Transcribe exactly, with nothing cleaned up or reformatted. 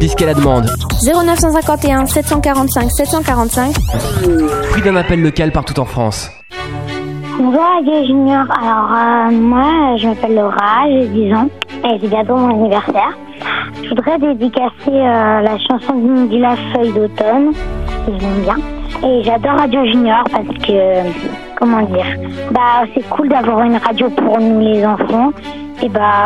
Puisqu'elle qu'elle la demande. zéro neuf cent cinquante et un sept cent quarante-cinq sept cent quarante-cinq. Fruit d'un appel local partout en France. Bonjour Radio Junior, alors euh, moi je m'appelle Laura, j'ai dix ans et c'est bientôt mon anniversaire. Je voudrais dédicacer euh, la chanson de la feuille d'automne, que j'aime bien. Et j'adore Radio Junior parce que, comment dire, bah c'est cool d'avoir une radio pour nous les enfants. Et bah